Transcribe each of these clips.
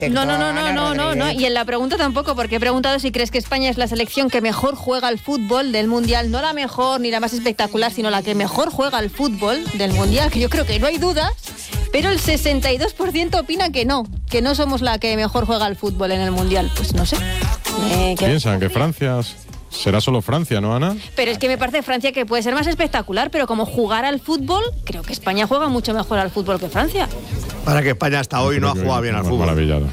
No. Y en la pregunta tampoco, porque he preguntado si crees que España es la selección que mejor juega al fútbol del Mundial. No la mejor ni la más espectacular, sino la que mejor juega al fútbol del Mundial, que yo creo que no hay dudas. Pero el 62% opina que no somos la que mejor juega al fútbol en el Mundial. Pues no sé. Piensan que Francia... Será solo Francia, ¿no, Ana? Pero es que me parece Francia que puede ser más espectacular, pero como jugar al fútbol, creo que España juega mucho mejor al fútbol que Francia. Para que España hasta hoy no ha jugado bien al fútbol. Maravillado.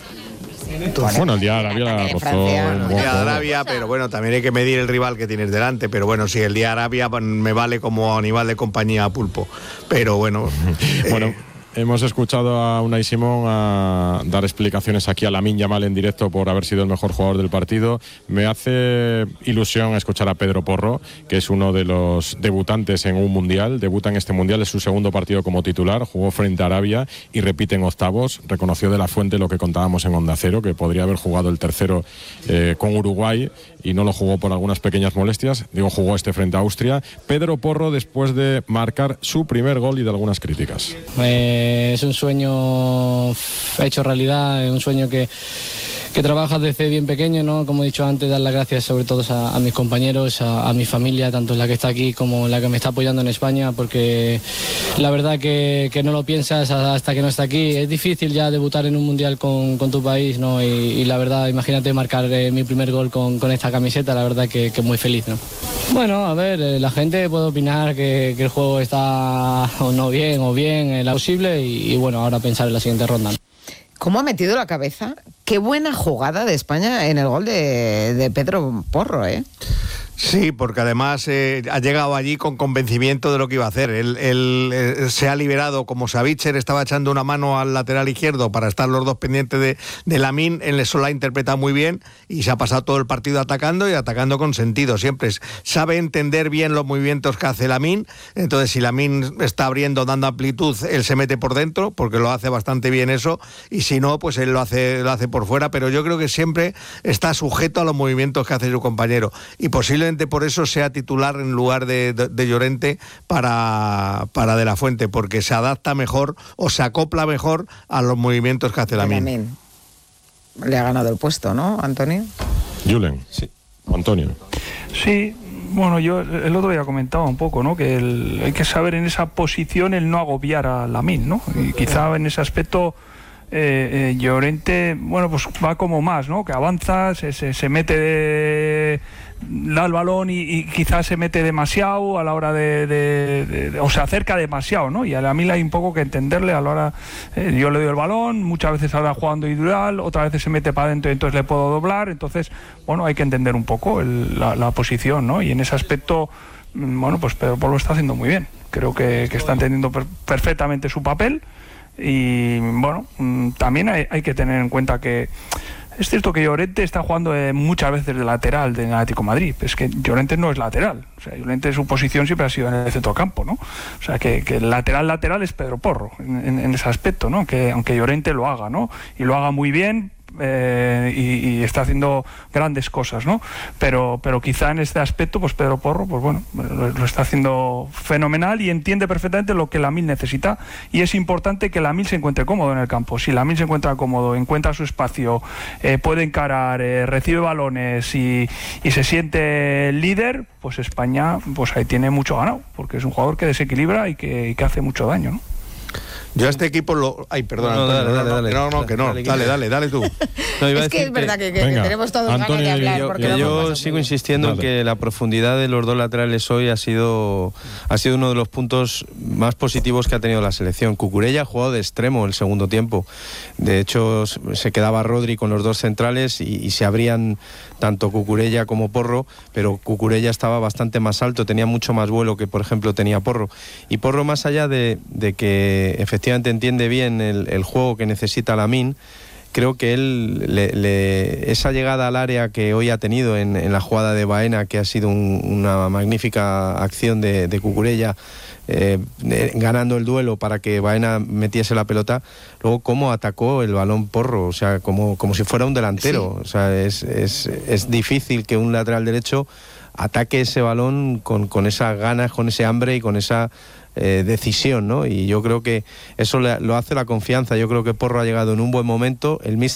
Bueno, el día de Arabia la rozó. El día de Arabia, pero bueno, también hay que medir el rival que tienes delante. Pero bueno, sí, el día de Arabia me vale como animal de compañía a pulpo. Pero bueno. Bueno. Hemos escuchado a Unai Simón a dar explicaciones aquí a Lamine Yamal en directo por haber sido el mejor jugador del partido. Me hace ilusión escuchar a Pedro Porro, que es uno de los debutantes en un mundial. Debuta en este mundial, es su segundo partido como titular. Jugó frente a Arabia y repite en octavos. Reconoció de la fuente lo que contábamos en Onda Cero, que podría haber jugado el tercero con Uruguay y no lo jugó por algunas pequeñas molestias. Jugó este frente a Austria. Pedro Porro, después de marcar su primer gol y de algunas críticas. Es un sueño hecho realidad, es un sueño que trabajas desde bien pequeño, ¿no? Como he dicho antes, dar las gracias sobre todo a mis compañeros, a mi familia, tanto la que está aquí como la que me está apoyando en España, porque la verdad que no lo piensas hasta que no está aquí. Es difícil ya debutar en un mundial con tu país, ¿no? Y la verdad, imagínate marcar mi primer gol con esta camiseta, la verdad que muy feliz, ¿no? Bueno, a ver, la gente puede opinar que el juego está o no bien o bien, la posible, y bueno, ahora pensar en la siguiente ronda. ¿Cómo ha metido la cabeza? Qué buena jugada de España en el gol de Pedro Porro, ¿eh? Sí, porque además ha llegado allí con convencimiento de lo que iba a hacer. Él se ha liberado, como Savitzer estaba echando una mano al lateral izquierdo para estar los dos pendientes de Lamine. Él eso lo ha interpretado muy bien y se ha pasado todo el partido atacando y atacando con sentido. Siempre sabe entender bien los movimientos que hace Lamine. Entonces, si Lamine está abriendo, dando amplitud, él se mete por dentro, porque lo hace bastante bien eso. Y si no, pues él lo hace por fuera. Pero yo creo que siempre está sujeto a los movimientos que hace su compañero. Y posiblemente por eso sea titular en lugar de Llorente para De la Fuente, porque se adapta mejor o se acopla mejor a los movimientos que hace Lamine. Le ha ganado el puesto, ¿no, Antonio? Julen, sí. Antonio. Sí, bueno, yo el otro día comentaba un poco, ¿no? Que hay que saber en esa posición el no agobiar a Lamine, ¿no? Y quizá en ese aspecto Llorente, bueno, pues va como más, ¿no? Que avanza, se mete da el balón y quizás se mete demasiado a la hora o se acerca demasiado, ¿no? Y a mí hay un poco que entenderle a la hora, yo le doy el balón, muchas veces ahora jugando individual, otras veces se mete para adentro y entonces le puedo doblar, entonces, bueno, hay que entender un poco la posición, ¿no? Y en ese aspecto, bueno, pues Pedro Porro lo está haciendo muy bien, creo que está entendiendo perfectamente su papel. Y bueno, también hay que tener en cuenta que es cierto que Llorente está jugando muchas veces de lateral del Atlético de Madrid, es que Llorente no es lateral, o sea, Llorente su posición siempre ha sido en el centrocampo, ¿no? O sea, que el lateral es Pedro Porro en ese aspecto, ¿no? Que aunque Llorente lo haga, ¿no? Y lo haga muy bien, y está haciendo grandes cosas, ¿no? Pero quizá en este aspecto, pues Pedro Porro, pues bueno, lo está haciendo fenomenal y entiende perfectamente lo que Lamine necesita, y es importante que Lamine se encuentre cómodo en el campo. Si Lamine se encuentra cómodo, encuentra su espacio, puede encarar, recibe balones y se siente líder, pues España, pues ahí tiene mucho ganado, porque es un jugador que desequilibra y que hace mucho daño, ¿no? Yo a este equipo Ay, perdona, dale. Dale tú. No, es que es verdad que tenemos todos ganas de hablar. Yo sigo insistiendo en que la profundidad de los dos laterales hoy ha sido uno de los puntos más positivos que ha tenido la selección. Cucurella ha jugado de extremo el segundo tiempo. De hecho, se quedaba Rodri con los dos centrales y se abrían tanto Cucurella como Porro, pero Cucurella estaba bastante más alto, tenía mucho más vuelo que, por ejemplo, tenía Porro. Y Porro, más allá de que efectivamente entiende bien el juego que necesita Lamine, creo que él esa llegada al área que hoy ha tenido en la jugada de Baena, que ha sido una magnífica acción de Cucurella, ganando el duelo para que Baena metiese la pelota, luego cómo atacó el balón Porro, o sea, como si fuera un delantero. Sí. O sea, es difícil que un lateral derecho ataque ese balón con esas ganas, con ese hambre y con esa decisión, ¿no? Y yo creo que eso lo hace la confianza. Yo creo que Porro ha llegado en un buen momento, el míster